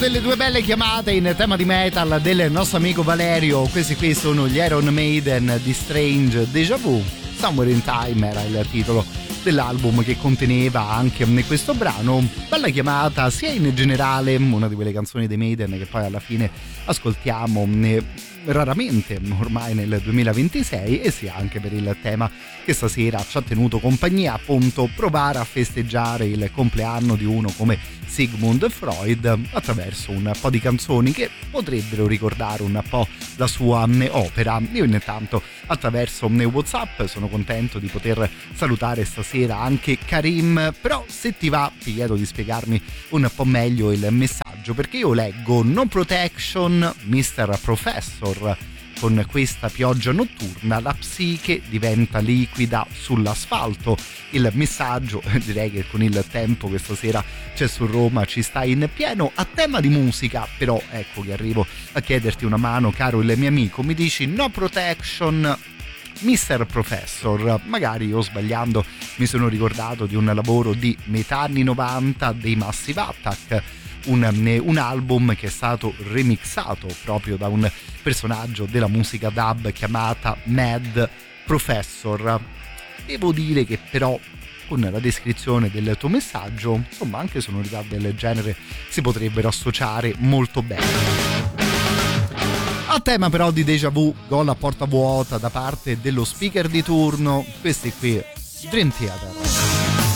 delle due belle chiamate in tema di metal del nostro amico Valerio. Questi qui sono gli Iron Maiden di Strange Deja Vu. Somewhere in Time era il titolo dell'album che conteneva anche questo brano. Bella chiamata sia in generale, una di quelle canzoni dei Maiden che poi alla fine ascoltiamo raramente ormai nel 2026, e sia anche per il tema che stasera ci ha tenuto compagnia, appunto provare a festeggiare il compleanno di uno come Sigmund Freud attraverso un po' di canzoni che potrebbero ricordare un po' la sua opera. Io intanto attraverso WhatsApp sono contento di poter salutare stasera anche Karim, però se ti va ti chiedo di spiegarmi un po' meglio il messaggio, perché io leggo No Protection, Mr. Professor. Con questa pioggia notturna la psiche diventa liquida sull'asfalto. Il messaggio, direi che con il tempo che stasera c'è su Roma ci sta in pieno. A tema di musica però ecco che arrivo a chiederti una mano, caro il mio amico. Mi dici No Protection, Mr. Professor. Magari io sbagliando mi sono ricordato di un lavoro di metà anni 90 dei Massive Attack, un album che è stato remixato proprio da un personaggio della musica dub chiamata Mad Professor. Devo dire che però con la descrizione del tuo messaggio, insomma, anche sonorità del genere si potrebbero associare molto bene. A tema però di Deja Vu, gol a porta vuota da parte dello speaker di turno, questi qui Dream Theater.